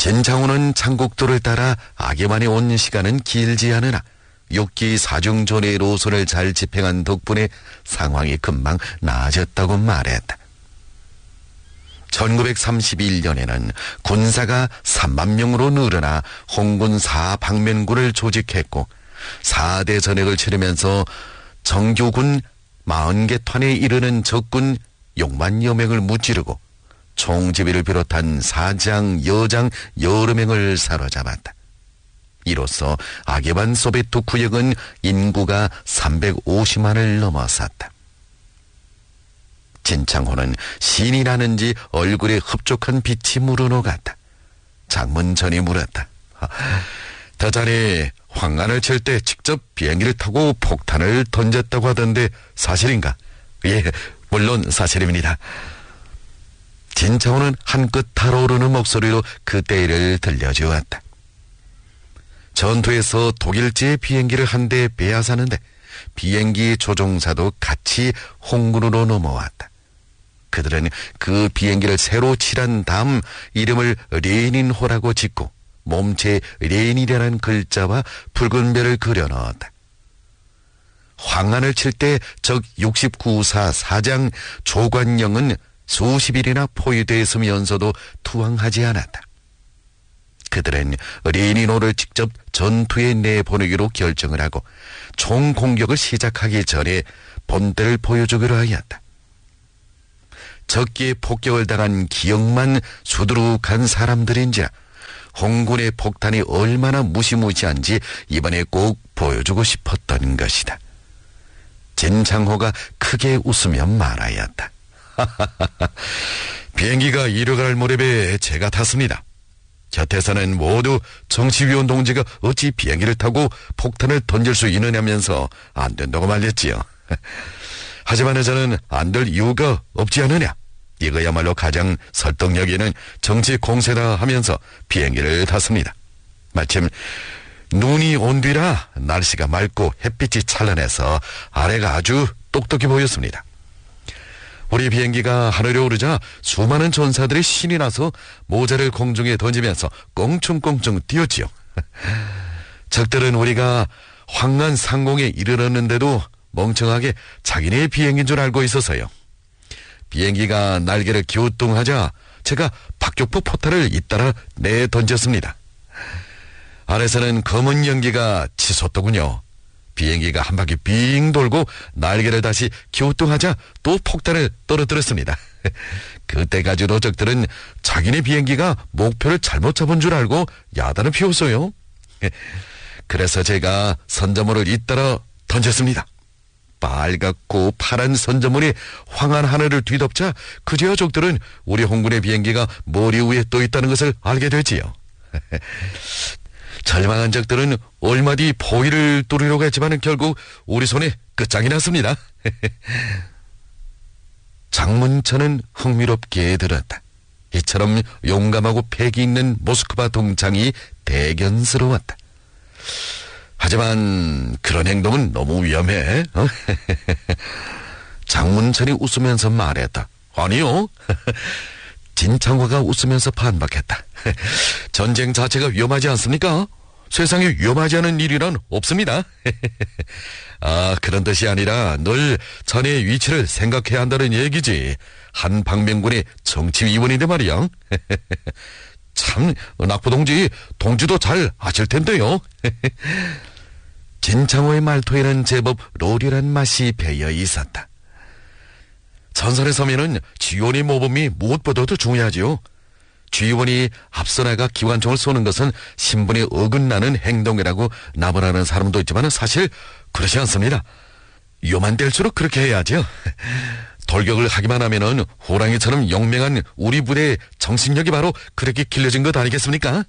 진창호는 창국도를 따라 악에만에 온 시간은 길지 않으나 육기 사중존의 노선을 잘 집행한 덕분에 상황이 금방 나아졌다고 말했다. 1931년에는 군사가 3만 명으로 늘어나 홍군 사방면군을 조직했고 4대 전역을 치르면서 정규군 40개 탄에 이르는 적군 6만여 명을 무찌르고 총지비를 비롯한 사장, 여장 여러 명을 사로잡았다. 이로써 아게반 소베트 구역은 인구가 350만을 넘어섰다. 진창호는 신이 나는지 얼굴에 흡족한 빛이 묻어놓았다. 장문전이 물었다. 더 전에 황안을 칠 때 직접 비행기를 타고 폭탄을 던졌다고 하던데 사실인가? 예, 물론 사실입니다. 진창호는 한껏 달아오르는 목소리로 그때 일을 들려주었다. 전투에서 독일제 비행기를 한 대 빼앗았는데 비행기 조종사도 같이 홍군으로 넘어왔다. 그들은 그 비행기를 새로 칠한 다음 이름을 레닌호라고 짓고 몸체에 레닌이라는 글자와 붉은 별을 그려 넣었다. 황안을 칠 때 적 69사 사장 조관영은 수십일이나 포위되어 있으면서도 투항하지 않았다. 그들은 레닌호를 직접 전투에 내보내기로 결정을 하고 총공격을 시작하기 전에 본때를 보여주기로 하였다. 적기에 폭격을 당한 기억만 수두룩한 사람들인지라 홍군의 폭탄이 얼마나 무시무시한지 이번에 꼭 보여주고 싶었던 것이다. 진창호가 크게 웃으며 말하였다. 비행기가 이륙할 무렵에 제가 탔습니다. 곁에서는 모두 정치위원 동지가 어찌 비행기를 타고 폭탄을 던질 수 있느냐면서 안 된다고 말렸지요. 하지만 저는 안 될 이유가 없지 않느냐. 이거야말로 가장 설득력 있는 정치 공세다 하면서 비행기를 탔습니다. 마침 눈이 온 뒤라 날씨가 맑고 햇빛이 찬란해서 아래가 아주 똑똑해 보였습니다. 우리 비행기가 하늘에 오르자 수많은 전사들이 신이 나서 모자를 공중에 던지면서 껑충껑충 뛰었지요. 적들은 우리가 황안 상공에 이르렀는데도 멍청하게 자기네 비행기인 줄 알고 있어서요. 비행기가 날개를 기우뚱하자 제가 박격포 포탄을 잇따라 내던졌습니다. 안에서는 검은 연기가 치솟더군요. 비행기가 한 바퀴 빙 돌고 날개를 다시 기우뚱하자 또 폭탄을 떨어뜨렸습니다. 그때까지도 적들은 자기네 비행기가 목표를 잘못 잡은 줄 알고 야단을 피웠어요. 그래서 제가 선저물을 잇따라 던졌습니다. 빨갛고 파란 선저물이 황한 하늘을 뒤덮자 그제야 적들은 우리 홍군의 비행기가 머리 위에 떠 있다는 것을 알게 되지요. 절망한 적들은 얼마 뒤 포위를 뚫으려고 했지만 결국 우리 손에 끝장이 났습니다. 장문천은 흥미롭게 들었다. 이처럼 용감하고 패기 있는 모스크바 동창이 대견스러웠다. 하지만 그런 행동은 너무 위험해. 장문천이 웃으면서 말했다. 아니요. 진창호가 웃으면서 반박했다. 전쟁 자체가 위험하지 않습니까? 세상에 위험하지 않은 일이란 없습니다. 아, 그런 뜻이 아니라 늘 자네의 위치를 생각해야 한다는 얘기지. 한 방면군의 정치위원인데 말이야. 참, 낙포동지, 동지도 잘 아실 텐데요. 진창호의 말투에는 제법 롤이란 맛이 배어 있었다. 전선에 서면은 지원의 모범이 무엇보다도 중요하지요. 지원이 앞서 나가 기관총을 쏘는 것은 신분에 어긋나는 행동이라고 나무라는 사람도 있지만 사실 그렇지 않습니다. 위험한 때일수록 그렇게 해야죠. 돌격을 하기만 하면은 호랑이처럼 용맹한 우리 부대의 정신력이 바로 그렇게 길러진 것 아니겠습니까?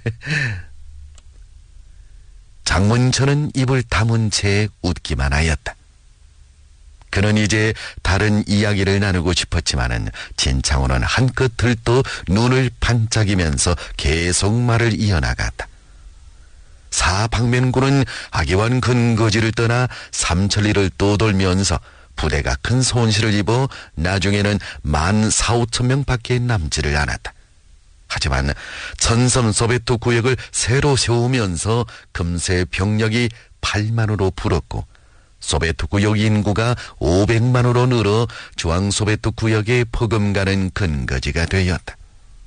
장문천은 입을 다문 채 웃기만 하였다. 그는 이제 다른 이야기를 나누고 싶었지만은 진창호는 한껏 들떠 눈을 반짝이면서 계속 말을 이어나갔다. 사방면군은 악의원 근거지를 떠나 삼천리를 떠돌면서 부대가 큰 손실을 입어 나중에는 14,000~15,000명 밖에 남지를 않았다. 하지만 전섬 소베트 구역을 새로 세우면서 금세 병력이 8만으로 불었고 소베트 구역 인구가 500만으로 늘어 중앙 소베트 구역에 퍼금가는 근거지가 되었다.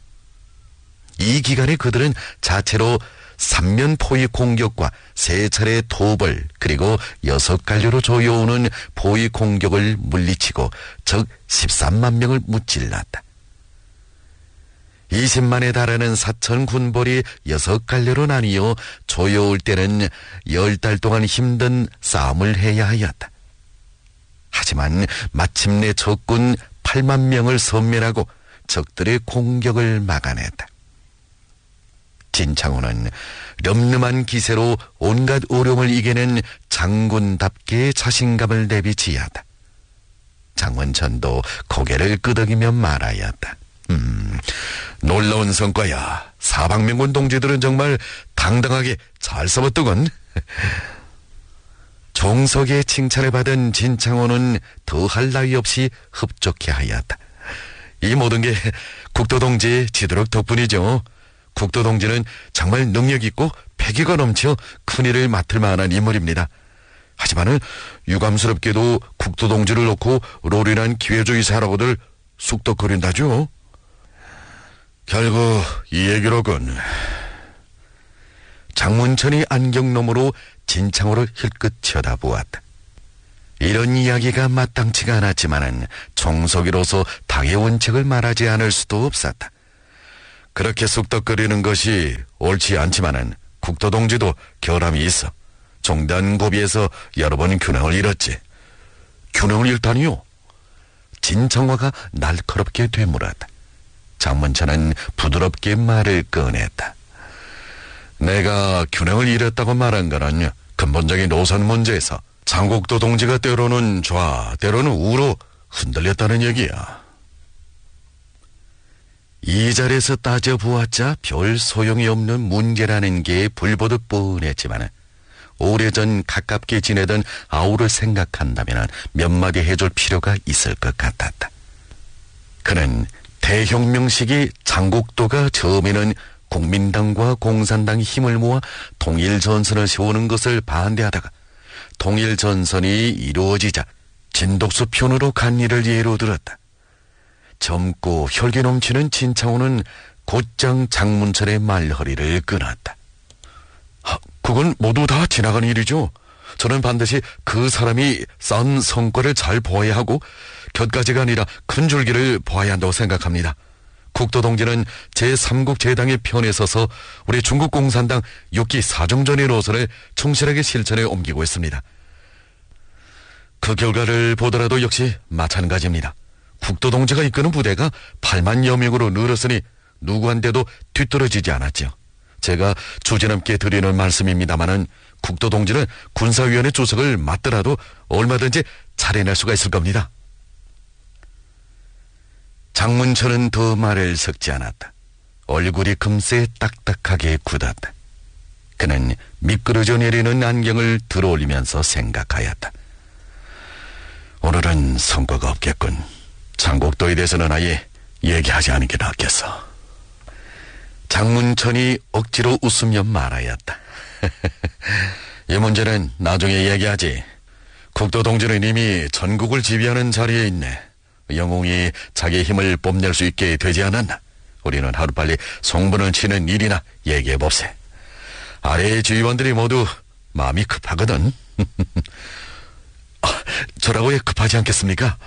이 기간에 그들은 자체로 3면 포위 공격과 3차례 토벌 그리고 6갈래로 조여오는 포위 공격을 물리치고 적 13만 명을 무찔렀다. 20만에 달하는 사천 군벌이 6갈래로 나뉘어 조여올 때는 10달 동안 힘든 싸움을 해야 하였다. 하지만 마침내 적군 8만 명을 섬멸하고 적들의 공격을 막아냈다. 진창호는 늠름한 기세로 온갖 어려움을 이겨낸 장군답게 자신감을 내비치었다. 장원천도 고개를 끄덕이며 말하였다. 놀라운 성과야. 사방면군 동지들은 정말 당당하게 잘 싸웠더군. 종석의 칭찬을 받은 진창호는 더할 나위 없이 흡족해 하였다. 이 모든 게 국도동지 지도력 덕분이죠. 국도동지는 정말 능력있고 패기가 넘쳐 큰일을 맡을 만한 인물입니다. 하지만은 유감스럽게도 국도동지를 놓고 롤이란 기회주의 사라고들 쑥덕거린다죠. 결국 이 얘기로군. 장문천이 안경너머로 진창호를 힐끗 쳐다보았다. 이런 이야기가 마땅치가 않았지만은 종석이로서 당의 원칙을 말하지 않을 수도 없었다. 그렇게 쑥덕거리는 것이 옳지 않지만은 국도동지도 결함이 있어 종단 고비에서 여러 번 균형을 잃었지. 균형을 잃다니요? 진창호가 날카롭게 되물었다. 장문천은 부드럽게 말을 꺼냈다. 내가 균형을 잃었다고 말한 거는 근본적인 노선 문제에서 장국도 동지가 때로는 좌, 때로는 우로 흔들렸다는 얘기야. 이 자리에서 따져보았자 별 소용이 없는 문제라는 게 불보듯 뻔했지만 오래전 가깝게 지내던 아우를 생각한다면 몇 마디 해줄 필요가 있을 것 같았다. 그는 대혁명 시기 장국도가 처음에는 국민당과 공산당이 힘을 모아 통일전선을 세우는 것을 반대하다가 통일전선이 이루어지자 진독수 편으로 간 일을 예로 들었다. 젊고 혈기 넘치는 진창호는 곧장 장문철의 말허리를 끊었다. 그건 모두 다 지나간 일이죠. 저는 반드시 그 사람이 쌓은 성과를 잘 보아야 하고 곁가지가 아니라 큰 줄기를 보아야 한다고 생각합니다. 국도동지는 제3국 제당의 편에 서서 우리 중국 공산당 6기 사정전의 노선을 충실하게 실천해 옮기고 있습니다. 그 결과를 보더라도 역시 마찬가지입니다. 국도동지가 이끄는 부대가 8만여 명으로 늘었으니 누구한테도 뒤떨어지지 않았죠. 제가 주제넘게 드리는 말씀입니다마는 국도동지는 군사위원회 주석을 맡더라도 얼마든지 잘해낼 수가 있을 겁니다. 장문철은 더 말을 섞지 않았다. 얼굴이 금세 딱딱하게 굳었다. 그는 미끄러져 내리는 안경을 들어올리면서 생각하였다. 오늘은 성과가 없겠군. 장국도에 대해서는 아예 얘기하지 않은 게 낫겠어. 장문천이 억지로 웃으며 말하였다. 이 문제는 나중에 얘기하지. 국도동지는 이미 전국을 지배하는 자리에 있네. 영웅이 자기 힘을 뽐낼 수 있게 되지 않았나? 우리는 하루빨리 송분을 치는 일이나 얘기해봅세. 아래의 지휘관들이 모두 마음이 급하거든. 저라고 왜 급하지 않겠습니까?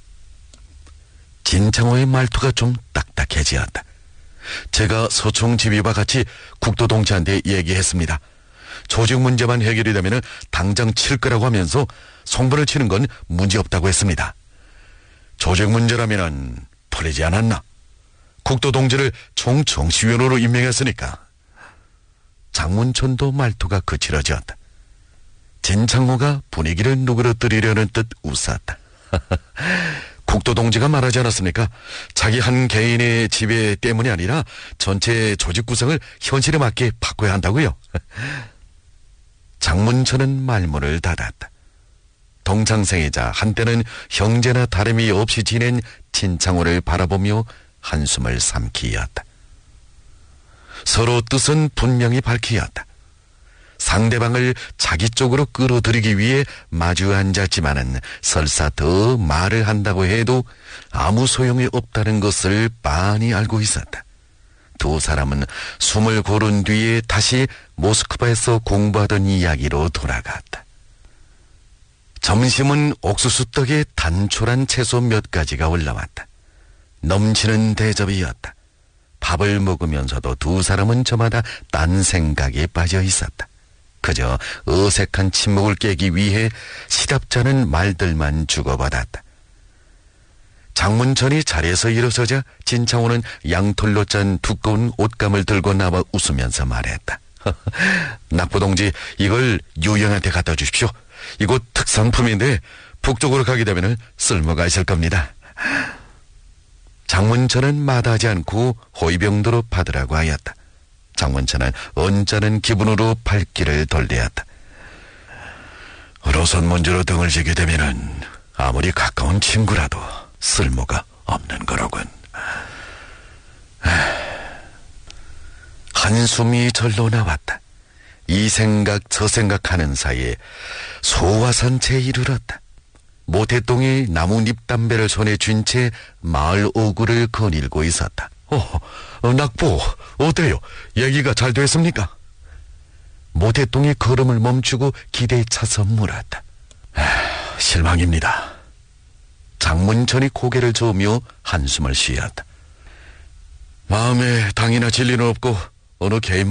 진창호의 말투가 좀 딱딱해지었다. 제가 서총 지휘와 같이 국도동지한테 얘기했습니다. 조직 문제만 해결이 되면 당장 칠 거라고 하면서 송분을 치는 건 문제없다고 했습니다. 조직 문제라면 풀리지 않았나? 국도동지를 총정치위원으로 임명했으니까. 장문천도 말투가 거칠어졌다. 진창호가 분위기를 누그러뜨리려는 듯 웃었다. 국도동지가 말하지 않았습니까? 자기 한 개인의 지배 때문이 아니라 전체 조직 구성을 현실에 맞게 바꿔야 한다고요. 장문천은 말문을 닫았다. 동창생이자 한때는 형제나 다름이 없이 지낸 진창호를 바라보며 한숨을 삼키었다. 서로 뜻은 분명히 밝히었다. 상대방을 자기 쪽으로 끌어들이기 위해 마주 앉았지만은 설사 더 말을 한다고 해도 아무 소용이 없다는 것을 빤히 알고 있었다. 두 사람은 숨을 고른 뒤에 다시 모스크바에서 공부하던 이야기로 돌아갔다. 점심은 옥수수떡에 단촐한 채소 몇 가지가 올라왔다. 넘치는 대접이었다. 밥을 먹으면서도 두 사람은 저마다 딴 생각에 빠져 있었다. 그저 어색한 침묵을 깨기 위해 시답잖은 말들만 주고받았다. 장문천이 자리에서 일어서자 진창호는 양털로 짠 두꺼운 옷감을 들고 나와 웃으면서 말했다. 낙부동지, 이걸 유영한테 갖다 주십시오. 이곳 특산품인데 북쪽으로 가게 되면 쓸모가 있을 겁니다. 장문천은 마다하지 않고 호위병도로 받으라고 하였다. 장문천은 언짢은 기분으로 발길을 돌리었다. 로선 문제로 등을 지게 되면은 아무리 가까운 친구라도 쓸모가 없는 거로군. 한숨이 절로 나왔다. 이 생각 저 생각하는 사이에 소화산체에 이르렀다. 모태똥이 나뭇잎 담배를 손에 쥔 채 마을 오구를 거닐고 있었다. 낙보, 어때요? 얘기가 잘 됐습니까? 모태똥이 걸음을 멈추고 기대에 차서 물었다. 실망입니다. 장문천이 고개를 저으며 한숨을 쉬었다. 마음에 당이나 진리는 없고 어느 개인